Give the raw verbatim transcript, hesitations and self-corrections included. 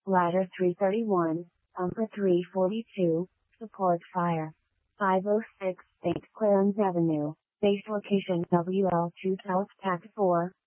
Ladder three thirty-one, Umber three forty-two, support fire. five oh six, eight Clarence Avenue, base location W L two South Tac four,